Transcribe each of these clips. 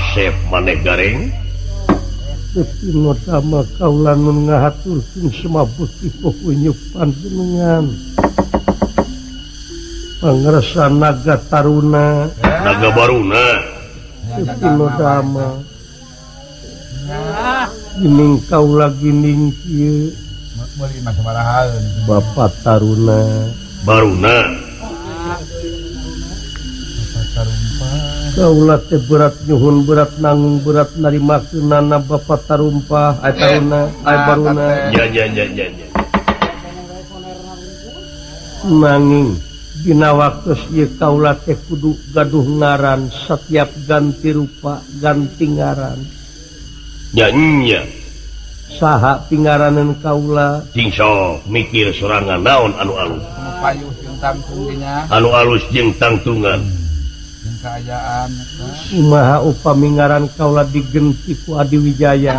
Asep maneh gareng Tepino sama kaulah nun ngahaturkeun semabut pikunyuk panjenengan. Pangresa naga taruna, naga baruna. Tepino dama. Gining kaulah gining kieu. Bapak taruna, Baruna. kaulah teh berat nyuhun berat nanggung berat narimakeunana Bapak tarumpah taruna baruna Ya. nanging dina waktos ieu kaulah teh kudu gaduh ngaran setiap ganti rupa ganti ngaran Ya. saha pingaraneun kaulah Sing sok mikir sorangan naon anu alus. Payuh jeung tangtungnya Anu alus jeung tangtungan. jeung kaayaan kumaha upami ngaran kaulah digenti ku Adi Wijaya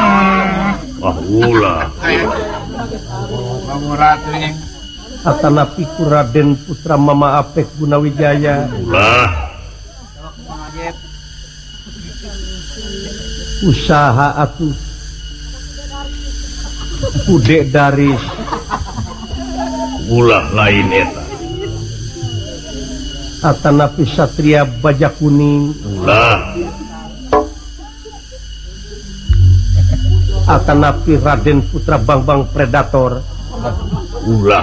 Ulah. Mamurat ring atanapi ku Raden Putra Mama Apek Gunawijaya Ulah. usaha atuh Udek Daris Ulah lain eta. atanapi Satria Bajak Kuning Ulah. atanapi Raden Putra Bangbang Predator Ulah.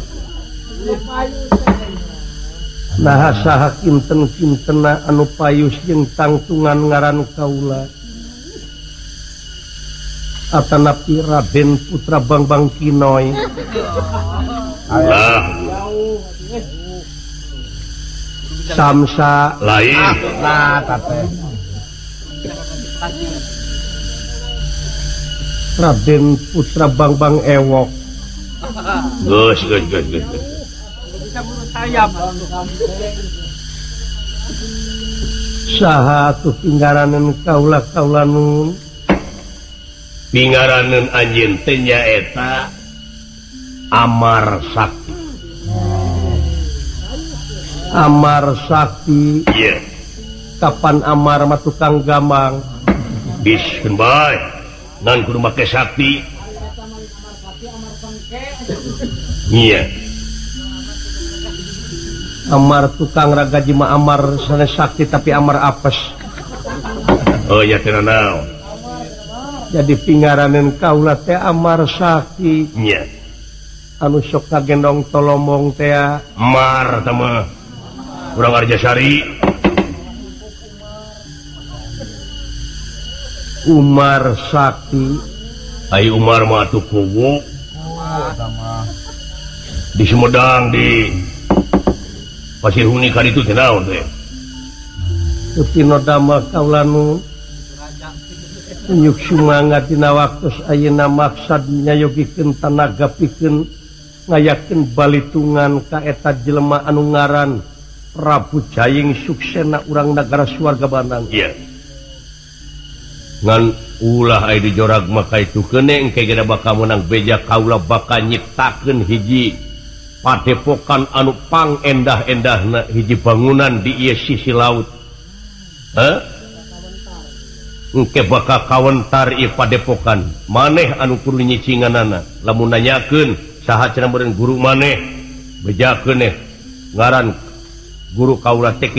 naha saha kinten-kintena anu payus jeung tangtungan ngaran kaula atanapi Raden Putra Bangbang Kinoy Ulah. Samsa Lain. nah tate Raden Putra Bangbang Ewok Geus. saha atuh pinggaraneun kaula nun Pingaraneun anjeun teh nyaeta Amar Sakti. Amar Sakti Iya. kapan Amar mah tukang gambang Biskeun bae. Ngan kudu make sakti. Iya. Amar tukang ragaji mah Amar sanes sakti tapi Amar apes Oh ya teh naon. jadi pingaraneun kaula teh Amar Sakti Iya. anu sok kagendong tolomong teh Mar tama. Urang Arjasari. Umar Sakti Ai Umar mah atuh kuwu sama di Sumedang di Pasir Huni ka ditu teh naon teh. Tepino dama kaula nu nyuk sumangat dina waktos ayeuna maksad nyayogikeun tanaga pikeun ngayakeun balitungan ka eta jelema anu ngaran Prabu Jaying Suksena urang nagara Suarga Bandang. Iya. Ngan ulah aya di jorag mah kaitu keune engke geda bakal menang beja kaula bakal nyiptakeun hiji padepokan anu pang endah-endahna hiji bangunan di ieu sisi laut. Engke bakal kawentar ieu padepokan. Maneh anu kudu nyicinganana lamun nanyakeun saha cenah meureun guru maneh bejakeun ngaran guru kaula teh